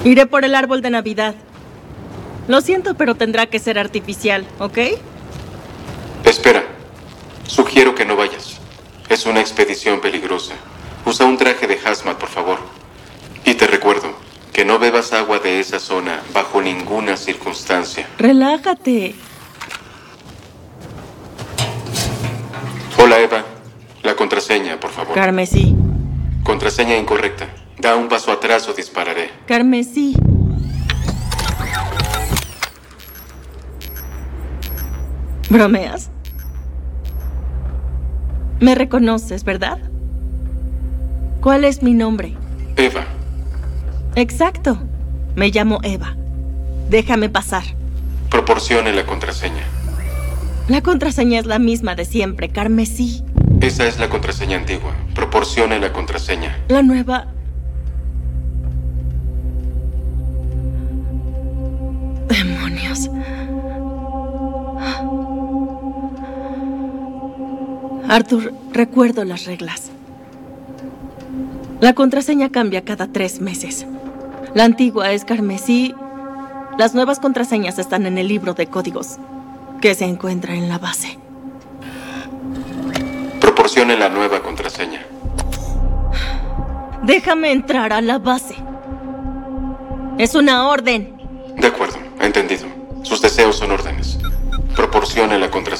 Iré por el árbol de Navidad. Lo siento, pero tendrá que ser artificial, ¿ok? Espera. Sugiero que no vayas. Es una expedición peligrosa. Usa un traje de hazmat, por favor. Y te recuerdo que no bebas agua de esa zona bajo ninguna circunstancia. Relájate. Hola, Eva. La contraseña, por favor. Carmesí. Contraseña incorrecta. Da un paso atrás o dispararé. Carmesí. ¿Bromeas? Me reconoces, ¿verdad? ¿Cuál es mi nombre? Eva. Exacto. Me llamo Eva. Déjame pasar. Proporcione la contraseña. La contraseña es la misma de siempre, Carmesí. Esa es la contraseña antigua. Proporcione la contraseña. La nueva... ¡Demonios! Arthur, recuerdo las reglas. La contraseña cambia cada 3 meses. La antigua es carmesí. Las nuevas contraseñas están en el libro de códigos, que se encuentra en la base. Proporcione la nueva contraseña. Déjame entrar a la base. Es una orden. De acuerdo, entendido. Sus deseos son órdenes. Proporcione la contraseña.